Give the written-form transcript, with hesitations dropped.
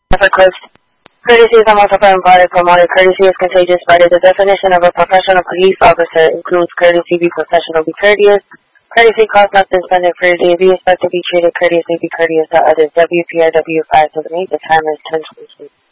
Courtesy is a multiple product promoted. Courtesy is contagious spreader. The definition of a professional police officer includes courtesy, be professional, be courteous. Courtesy costs nothing, spend it freely. Be expected to be treated courteously, be courteous to others. WPRW 578, the time is 10:22.